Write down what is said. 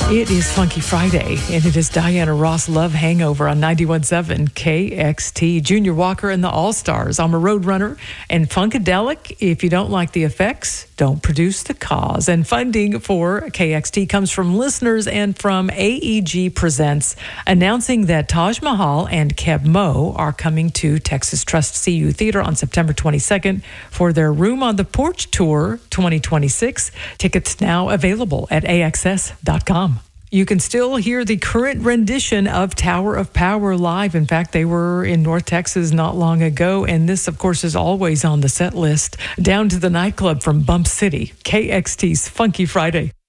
It is Funky Friday, and it is Diana Ross Love Hangover on 91.7 KXT. Junior Walker and the All-Stars. I'm a Roadrunner and Funkadelic. If you don't like the effects, don't produce the cause. And funding for KXT comes from listeners and from AEG Presents, announcing that Taj Mahal and Keb Mo are coming to Texas Trust CU Theater on September 22nd for their Room on the Porch Tour 2026. Tickets now available at AXS.com. You can still hear the current rendition of Tower of Power live. In fact, they were in North Texas not long ago, and this, of course, is always on the set list. Down to the Nightclub from Bump City, KXT's Funky Friday.